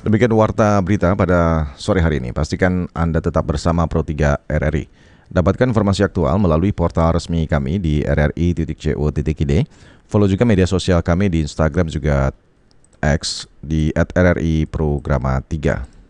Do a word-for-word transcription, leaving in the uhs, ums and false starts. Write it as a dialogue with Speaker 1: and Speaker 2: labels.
Speaker 1: Demikian warta berita pada sore hari ini. Pastikan Anda tetap bersama Pro tiga R R I. Dapatkan informasi aktual melalui portal resmi kami di r r i titik co titik i d. Follow juga media sosial kami di Instagram juga X di at r r i programa tiga.